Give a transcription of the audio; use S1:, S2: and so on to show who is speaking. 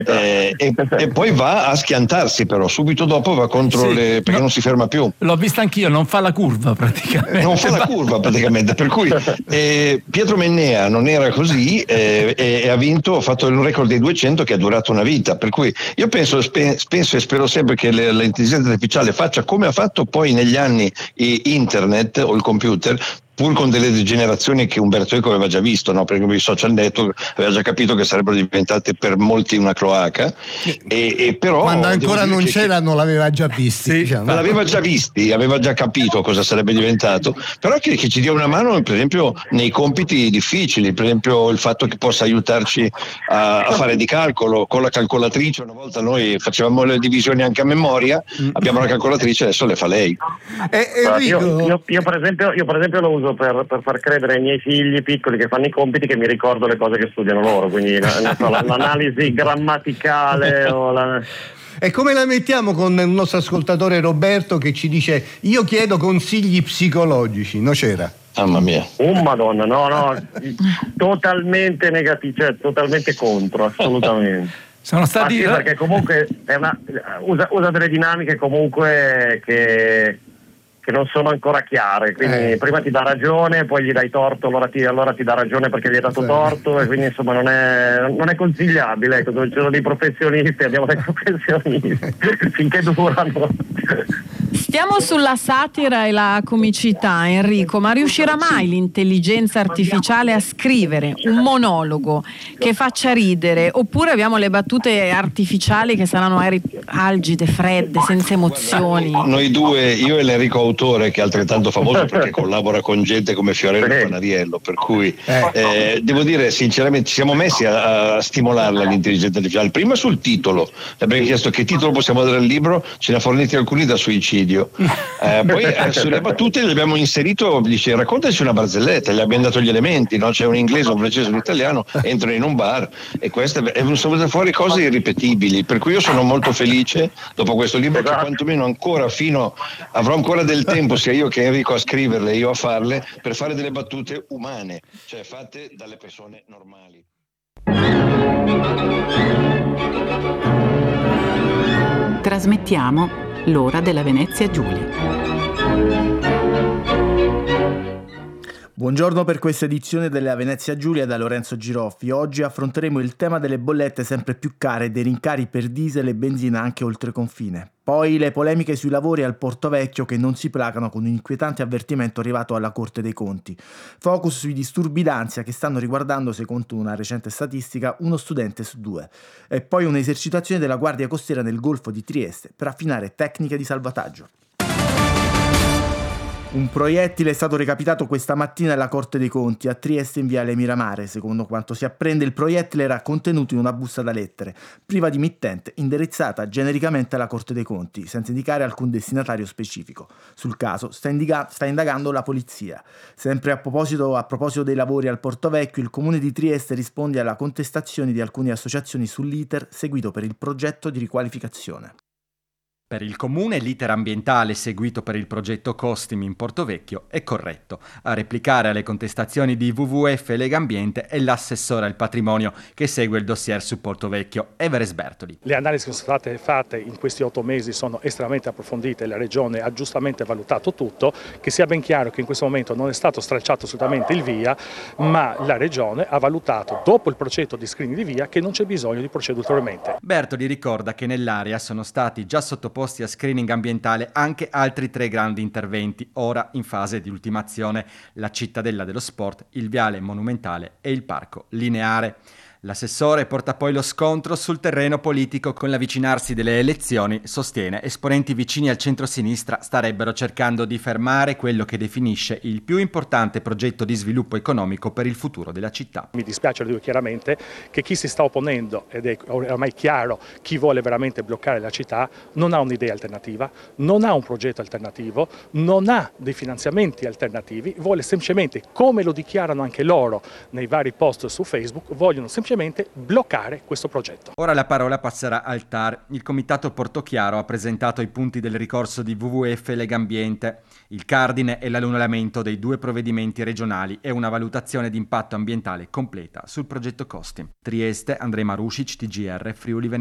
S1: e poi va a schiantarsi, però subito dopo va contro perché non si ferma più.
S2: L'ho vista anch'io, non fa la curva praticamente.
S1: Non fa la curva praticamente, per cui Pietro Mennea non era così e ha vinto, ha fatto il record dei 200 che ha durato una vita, per cui io penso e spero sempre che l'intelligenza artificiale faccia come ha fatto poi negli anni internet o il computer, pur con delle degenerazioni che Umberto Eco aveva già visto, no? Perché i social network aveva già capito che sarebbero diventate per molti una cloaca, e però
S3: quando ancora non c'erano l'aveva già visti, diciamo.
S1: L'aveva già visti, aveva già capito cosa sarebbe diventato, però che ci dia una mano per esempio nei compiti difficili, per esempio il fatto che possa aiutarci a fare di calcolo con la calcolatrice. Una volta noi facevamo le divisioni anche a memoria, abbiamo la calcolatrice, adesso le fa lei.
S4: Io per esempio lo uso per far credere ai miei figli piccoli che fanno i compiti che mi ricordo le cose che studiano loro, quindi l'analisi grammaticale
S3: E come la mettiamo con il nostro ascoltatore Roberto che ci dice: io chiedo consigli psicologici, no c'era?
S1: Mamma mia.
S4: Madonna, no, totalmente negativo, cioè totalmente contro, assolutamente.
S2: Sono stati
S4: perché comunque usa delle dinamiche comunque che non sono ancora chiare, quindi prima ti dà ragione, poi gli dai torto, allora ti dà ragione perché gli hai dato torto, e quindi insomma non è consigliabile, ecco, dove ci sono dei professionisti, abbiamo dei professionisti finché durano.
S5: Stiamo sulla satira e la comicità, Enrico, ma riuscirà mai l'intelligenza artificiale a scrivere un monologo che faccia ridere, oppure abbiamo le battute artificiali che saranno algide, fredde, senza emozioni?
S1: Noi due, io e l'Enrico autore, che è altrettanto famoso perché collabora con gente come Fiorello e Panariello, per cui devo dire sinceramente ci siamo messi a stimolarla l'intelligenza artificiale, prima sul titolo, le abbiamo chiesto che titolo possiamo dare al libro, ce ne ha forniti alcuni da suicidio, poi sulle battute le abbiamo inserito, dice raccontaci una barzelletta, gli abbiamo dato gli elementi, no? C'è un inglese, un francese, un italiano, entrano in un bar e queste sono venute fuori cose irripetibili, per cui io sono molto felice dopo questo libro che quantomeno avrò ancora del tempo, sia io che Enrico, a scriverle, io a farle, per fare delle battute umane, cioè fatte dalle persone normali.
S6: Trasmettiamo l'ora della Venezia Giulia.
S7: Buongiorno per questa edizione della Venezia Giulia da Lorenzo Giroffi. Oggi affronteremo il tema delle bollette sempre più care e dei rincari per diesel e benzina anche oltre confine. Poi le polemiche sui lavori al Porto Vecchio che non si placano con un inquietante avvertimento arrivato alla Corte dei Conti. Focus sui disturbi d'ansia che stanno riguardando, secondo una recente statistica, uno studente su 2. E poi un'esercitazione della Guardia Costiera nel Golfo di Trieste per affinare tecniche di salvataggio. Un proiettile è stato recapitato questa mattina alla Corte dei Conti a Trieste in viale Miramare. Secondo quanto si apprende, il proiettile era contenuto in una busta da lettere, priva di mittente, indirizzata genericamente alla Corte dei Conti, senza indicare alcun destinatario specifico. Sul caso sta indagando la polizia. Sempre a proposito dei lavori al Porto Vecchio, il Comune di Trieste risponde alla contestazione di alcune associazioni sull'iter seguito per il progetto di riqualificazione.
S8: Per il Comune l'iter ambientale seguito per il progetto Costimi in Porto Vecchio è corretto. A replicare alle contestazioni di WWF e Legambiente è l'assessore al patrimonio che segue il dossier su Porto Vecchio, Everest Bertoli.
S9: Le analisi che sono state fatte in questi 8 mesi sono estremamente approfondite, la Regione ha giustamente valutato tutto, che sia ben chiaro che in questo momento non è stato stralciato assolutamente il via, ma la Regione ha valutato dopo il progetto di screening di via che non c'è bisogno di procedere ulteriormente.
S8: Bertoli ricorda che nell'area sono stati già sottoposti a screening ambientale anche altri 3 grandi interventi, ora in fase di ultimazione: la Cittadella dello Sport, il Viale Monumentale e il Parco Lineare. L'assessore porta poi lo scontro sul terreno politico. Con l'avvicinarsi delle elezioni, sostiene, esponenti vicini al centro-sinistra starebbero cercando di fermare quello che definisce il più importante progetto di sviluppo economico per il futuro della città.
S9: Mi dispiace, lo dico chiaramente, che chi si sta opponendo, ed è ormai chiaro chi vuole veramente bloccare la città, non ha un'idea alternativa, non ha un progetto alternativo, non ha dei finanziamenti alternativi, vuole semplicemente, come lo dichiarano anche loro nei vari post su Facebook, vogliono semplicemente semplicemente bloccare questo progetto.
S8: Ora la parola passerà al TAR. Il comitato Portochiaro ha presentato i punti del ricorso di WWF e Legambiente. Il cardine è l'annullamento dei 2 provvedimenti regionali e una valutazione di impatto ambientale completa sul progetto costi. Trieste, Andrej Marušić, TGR, Friuli Venezia